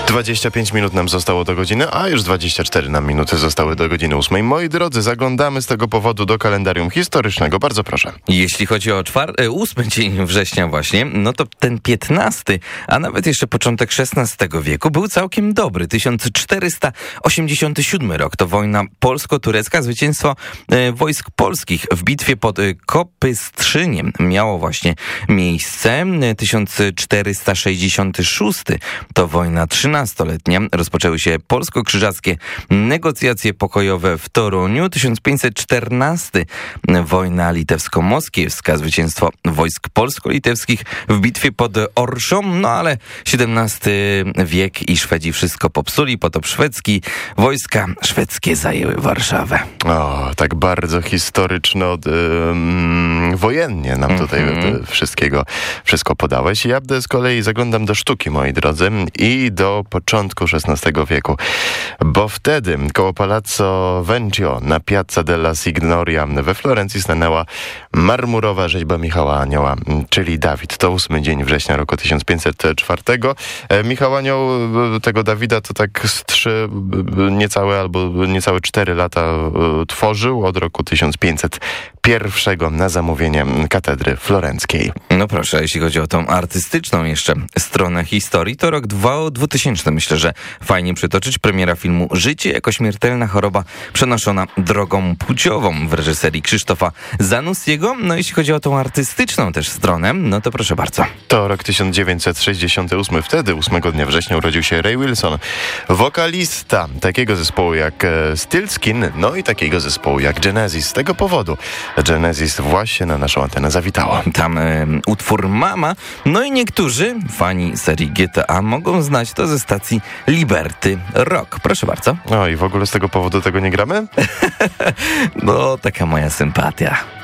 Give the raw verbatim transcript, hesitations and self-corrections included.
dwadzieścia pięć minut nam zostało do godziny, a już dwadzieścia cztery nam minuty zostały do godziny ósmej. Moi drodzy, zaglądamy z tego powodu do kalendarium historycznego. Bardzo proszę. Jeśli chodzi o czwar- ósmy dzień września właśnie, no to ten piętnasty, a nawet jeszcze początek szesnastego wieku był całkiem dobry. tysiąc czterysta osiemdziesiąty siódmy rok to wojna polsko-turecka. Zwycięstwo e, wojsk polskich w bitwie pod e, Kopystrzyniem miało właśnie miejsce. tysiąc czterysta sześćdziesiąty szósty to wojna trzynastoletnia. Rozpoczęły się polsko-krzyżackie negocjacje pokojowe w Toruniu. tysiąc pięćset czternasty wojna litewsko-moskiewska. Zwycięstwo wojsk polsko-litewskich w bitwie pod Orszą. No ale siedemnasty wiek i Szwedzi wszystko popsuli. Potop szwedzki. Wojska szwedzkie zajęły Warszawę. O, tak bardzo historyczno, yy, wojennie nam tutaj mm-hmm. wszystkiego, wszystko podałeś. Ja z kolei zaglądam do sztuki, moi drodzy, i do początku szesnastego wieku, bo wtedy koło Palazzo Vecchio na Piazza della Signoria we Florencji stanęła marmurowa rzeźba Michała Anioła, czyli Dawid. To ósmy dzień września roku tysiąc pięćset czwartego. Michał Anioł tego Dawida to tak z trzy, niecałe albo niecałe cztery lata tworzył od roku tysiąc pięćset pierwszego na zamówienie katedry florenckiej. No proszę, jeśli chodzi o tą artystyczną jeszcze stronę historii, to rok dwutysięczny myślę, że fajnie przytoczyć. Premiera filmu Życie jako śmiertelna choroba przenoszona drogą płciową w reżyserii Krzysztofa Zanussiego. No jeśli chodzi o tą artystyczną też stronę, no to proszę bardzo. To rok tysiąc dziewięćset sześćdziesiąty ósmy. Wtedy, ósmego dnia września, urodził się Ray Wilson, wokalista takiego zespołu jak Stillskin, no i takiego zespołu jak Genesis. Z tego powodu Genesis właśnie na naszą antenę zawitała. Tam y, utwór Mama, no i niektórzy fani serii G T A mogą znać to ze stacji Liberty Rock. Proszę bardzo. No i w ogóle z tego powodu tego nie gramy? No, taka moja sympatia.